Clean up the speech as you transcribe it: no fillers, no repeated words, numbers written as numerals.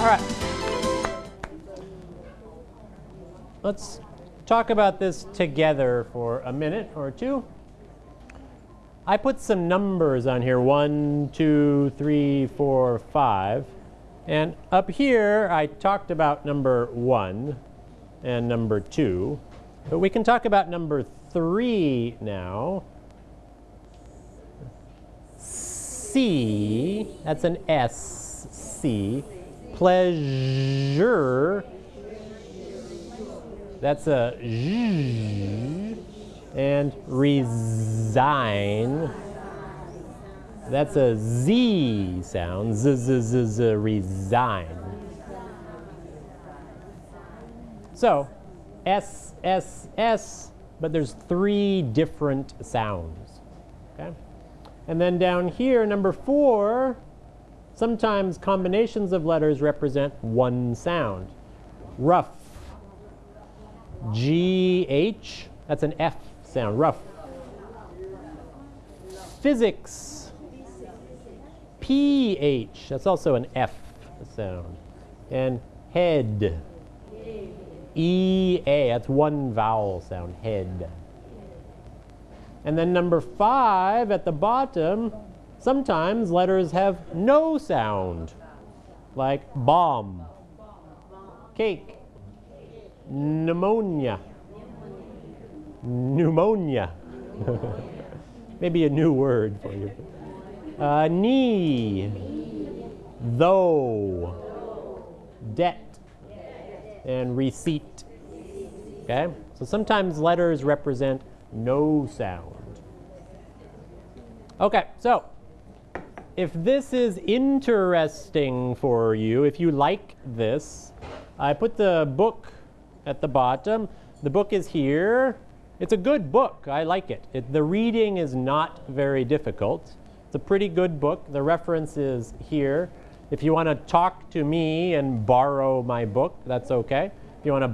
All right. Let's talk about this together for a minute or two. I put some numbers on here, 1, 2, 3, 4, 5. And up here, I talked about number 1 and number 2. But we can talk about number 3 now. C, that's an S, C. Pleasure, that's a Z. And resign, that's a Z sound, Z, Z, Z, Z, resign. So, S, S, S, but there's 3 different sounds, okay? And then down here, number 4, sometimes combinations of letters represent one sound. Rough, G-H, that's an F sound, rough. Physics, P-H, that's also an F sound. And head, E-A, that's one vowel sound, head. And then number 5 at the bottom, sometimes letters have no sound, like bomb, cake, pneumonia, pneumonia. Maybe a new word for you. Knee, though, debt, and receipt. Okay? So sometimes letters represent no sound. Okay, so if this is interesting for you, if you like this, I put the book at the bottom. The book is here. It's a good book. I like it. The reading is not very difficult. It's a pretty good book. The reference is here. If you want to talk to me and borrow my book, that's okay. If you want to